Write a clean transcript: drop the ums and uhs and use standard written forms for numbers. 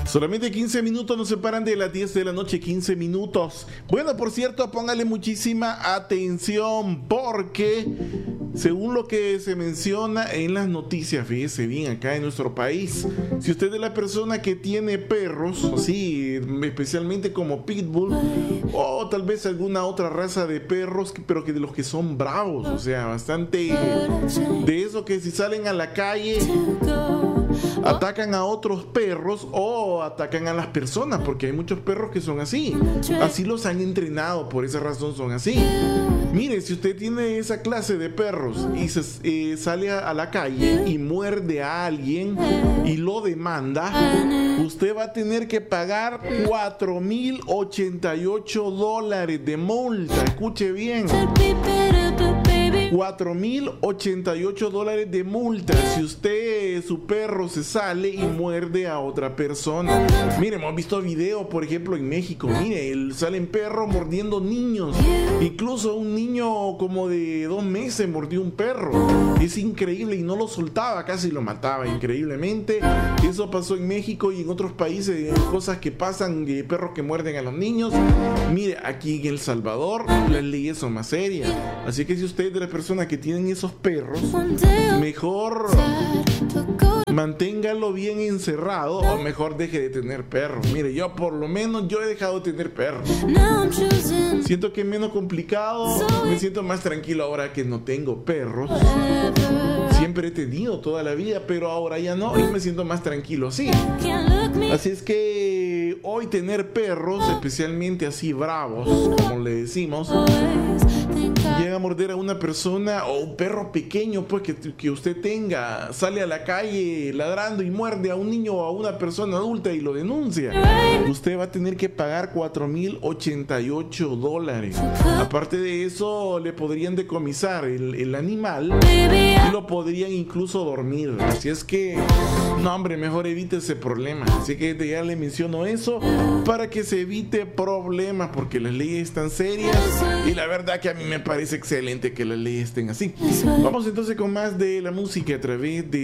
Solamente 15 minutos nos separan de las 10 de la noche, 15 minutos. Bueno, por cierto, póngale muchísima atención porque según lo que se menciona en las noticias, fíjese bien, acá en nuestro país, si usted es la persona que tiene perros, sí, especialmente como Pitbull o tal vez alguna otra raza de perros, pero que de los que son bravos, o sea, bastante de eso que si salen a la calle atacan a otros perros o atacan a las personas, porque hay muchos perros que son así los han entrenado, por esa razón son así. Mire, si usted tiene esa clase de perros y sale a la calle y muerde a alguien y lo demanda, usted va a tener que pagar $4,088 de multa. Escuche bien, $4,088 de multa si su perro se sale y muerde a otra persona. Mire, hemos visto videos, por ejemplo, en México. Mire, salen perros mordiendo niños. Incluso un niño como de 2 meses mordió un perro. Es increíble y no lo soltaba, casi lo mataba increíblemente. Eso pasó en México y en otros países, cosas que pasan, perros que muerden a los niños. Mire, aquí en El Salvador las leyes son más serias. Así que si usted es de las personas que tienen esos perros, mejor manténgalo bien encerrado o mejor deje de tener perros. Mire, yo por lo menos he dejado de tener perros. Siento que es menos complicado, me siento más tranquilo ahora que no tengo perros. Siempre he tenido toda la vida, pero ahora ya no y me siento más tranquilo así. Así es que hoy tener perros, especialmente así bravos, como le decimos, llega a morder a una persona o un perro pequeño pues que usted tenga, sale a la calle ladrando y muerde a un niño o a una persona adulta y lo denuncia, usted va a tener que pagar $4,088. Aparte de eso, le podrían decomisar el animal y lo podrían incluso dormir. Así es que, no hombre, mejor evite ese problema. Así que ya le menciono eso para que se evite problemas, porque las leyes están serias y la verdad que a mí me parece excelente que las leyes estén así. Vamos entonces con más de la música a través de